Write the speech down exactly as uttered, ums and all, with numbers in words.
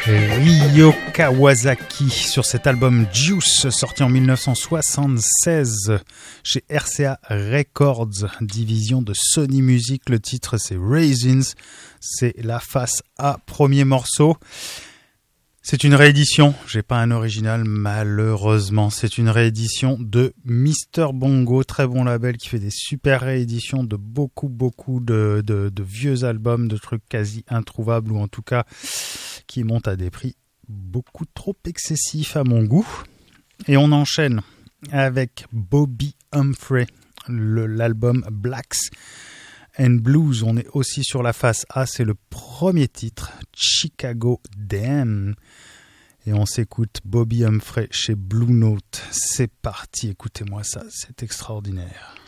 Ryo Kawasaki sur cet album Juice sorti en dix-neuf cent soixante-seize chez R C A Records, division de Sony Music. Le titre c'est Raisins, c'est la face A, premier morceau. C'est une réédition, j'ai pas un original malheureusement, c'est une réédition de Mister Bongo, très bon label qui fait des super rééditions de beaucoup beaucoup de, de, de vieux albums, de trucs quasi introuvables ou en tout cas qui montent à des prix beaucoup trop excessifs à mon goût. Et on enchaîne avec Bobby Humphrey, le, l'album Blacks and Blues. On est aussi sur la face A, c'est le premier titre, Chicago Damn. Et on s'écoute Bobby Humphrey chez Blue Note. C'est parti, écoutez-moi ça, c'est extraordinaire.